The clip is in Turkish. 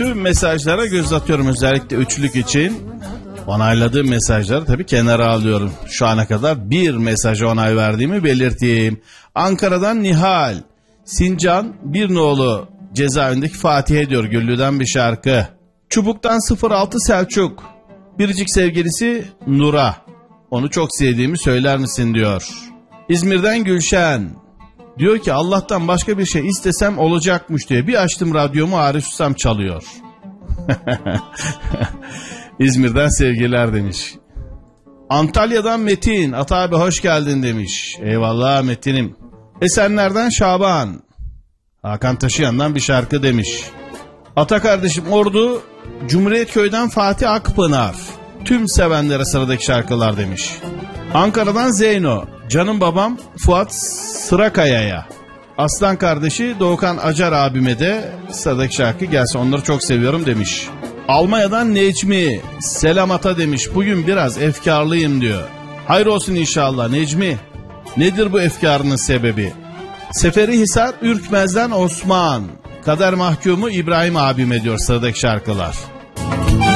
Tüm mesajlara göz atıyorum, özellikle üçlük için. Onayladığım mesajları tabii kenara alıyorum. Şu ana kadar bir mesaja onay verdiğimi belirteyim. Ankara'dan Nihal. Sincan Birnoğlu cezaevindeki Fatih'e diyor, Güllü'den bir şarkı. Çubuk'tan 06 Selçuk. Biricik sevgilisi Nur'a. Onu çok sevdiğimi söyler misin diyor. İzmir'den Gülşen. Diyor ki Allah'tan başka bir şey istesem olacakmış diye. Bir açtım radyomu, Arif Susam çalıyor. İzmir'den sevgiler demiş. Antalya'dan Metin. Ata abi hoş geldin demiş. Eyvallah Metin'im. Esenler'den Şaban. Hakan Taşıyan'dan bir şarkı demiş. Ata kardeşim Ordu Cumhuriyetköy'den Fatih Akpınar. Tüm sevenlere sıradaki şarkılar demiş. Ankara'dan Zeyno. Canım babam Fuat Sırakaya'ya. Aslan kardeşi Doğukan Acar abime de sıradaki şarkı gelsin, onları çok seviyorum demiş. Almanya'dan Necmi. Selam Ata demiş. Bugün biraz efkarlıyım diyor. Hayır olsun inşallah Necmi. Nedir bu efkarının sebebi? Seferihisar Ürkmez'den Osman. Kader mahkumu İbrahim abime diyor sıradaki şarkılar.